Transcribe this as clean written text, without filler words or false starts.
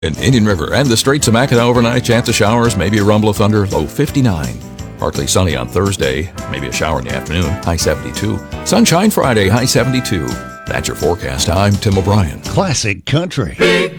In Indian River and the Straits of Mackinac overnight, chance of showers, maybe a rumble of thunder, low 59. Partly sunny on Thursday, maybe a shower in the afternoon, high 72. Sunshine Friday, high 72. That's your forecast. I'm Tim O'Brien. Classic Country. Big